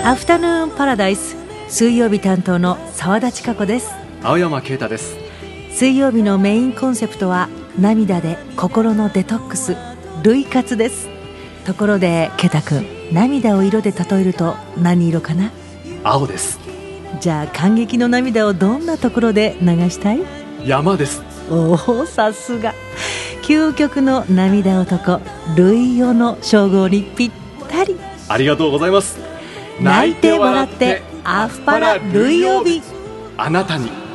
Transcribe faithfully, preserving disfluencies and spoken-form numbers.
アフタヌーンパラダイス、水曜日担当の澤田千佳子です。 青山啓太です。 水曜日のメインコンセプトは涙で心のデトックス、涙活です。ところで啓太君、涙を色で例えると何色かな？ 青です。 じゃあ感激の涙をどんなところで流したい？ 山です。 おお、さすが究極の涙男、涙代の称号にぴったり。 ありがとうございます。 泣いて笑ってアフパラ涙曜日、 あなたに。